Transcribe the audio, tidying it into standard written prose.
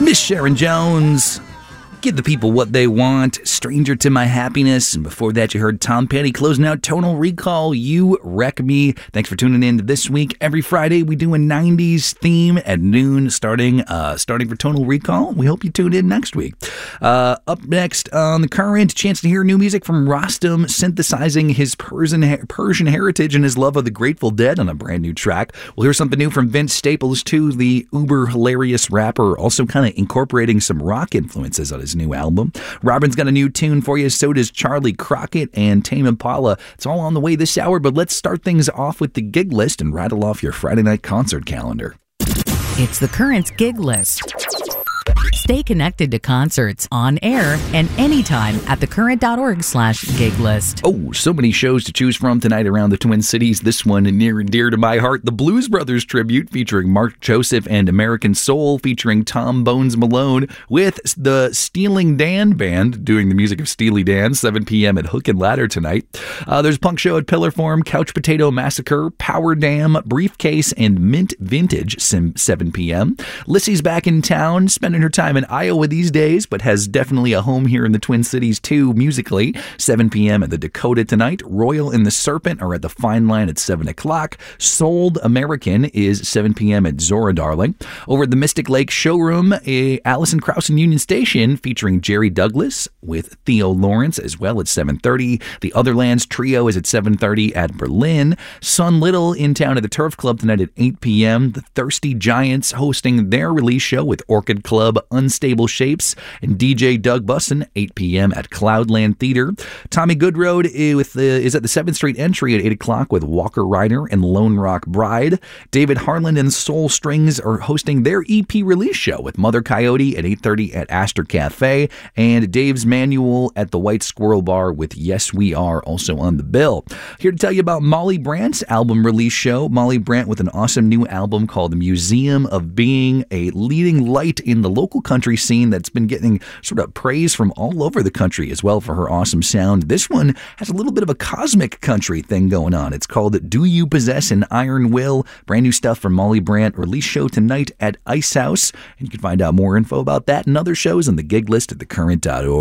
Miss Sharon Jones, Give the People What They Want, Stranger to My Happiness, and before that you heard Tom Petty closing out Tonal Recall, You Wreck Me. Thanks for tuning in to this week. Every Friday we do a 90s theme at noon starting for Tonal Recall. We hope you tune in next week. Up next on The Current, chance to hear new music from Rostam synthesizing his Persian heritage and his love of the Grateful Dead on a brand new track. We'll hear something new from Vince Staples too, the uber hilarious rapper, also kind of incorporating some rock influences on his new album. Robin's got a new tune for you, so does Charlie Crockett and Tame Impala. It's all on the way this hour, but let's start things off with the gig list and rattle off your Friday night concert calendar. It's The Current's gig list. Stay connected to concerts on air and anytime at thecurrent.org/gig list. Oh, so many shows to choose from tonight around the Twin Cities. This one near and dear to my heart, the Blues Brothers tribute featuring Mark Joseph and American Soul featuring Tom Bones Malone with the Stealing Dan Band doing the music of Steely Dan, 7 p.m. at Hook and Ladder tonight. There's a punk show at Pillar Form, Couch Potato Massacre, Power Dam, Briefcase, and Mint Vintage, 7 p.m. Lissy's back in town, spending her time in Iowa these days, but has definitely a home here in the Twin Cities too, musically. 7 p.m. at the Dakota tonight. Royal and the Serpent are at the Fine Line at 7 o'clock. Sold American is 7 p.m. at Zora Darling. Over at the Mystic Lake Showroom, Allison Krauss and Union Station featuring Jerry Douglas with Theo Lawrence as well at 7:30. The Otherlands Trio is at 7:30 at Berlin. Sun Little in town at the Turf Club tonight at 8 p.m. The Thirsty Giants hosting their release show with Orchid Club, Unstable Shapes, and DJ Doug Bussin, 8 p.m. at Cloudland Theater. Tommy Goodroad is at the 7th Street Entry at 8 o'clock with Walker Ryder and Lone Rock Bride. David Harland and Soul Strings are hosting their EP release show with Mother Coyote at 8:30 at Astor Cafe, and Dave's Manual at the White Squirrel Bar with Yes We Are also on the bill. Here to tell you about Molly Brandt's album release show. Molly Brandt with an awesome new album called The Museum of Being, a leading light in the local country scene that's been getting sort of praise from all over the country as well for her awesome sound. This one has a little bit of a cosmic country thing going on. It's called Do You Possess an Iron Will? Brand new stuff from Molly Brandt. Release show tonight at Ice House. And you can find out more info about that and other shows on the gig list at thecurrent.org.